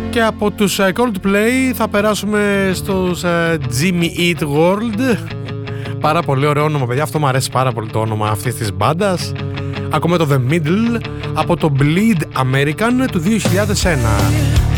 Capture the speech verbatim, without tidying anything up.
Και από τους Coldplay θα περάσουμε στους Jimmy Eat World. Πάρα πολύ ωραίο όνομα, παιδιά. Αυτό μου αρέσει πάρα πολύ, το όνομα αυτής της μπάντας. Ακούμε το The Middle από το Bleed American του δύο χιλιάδες ένα.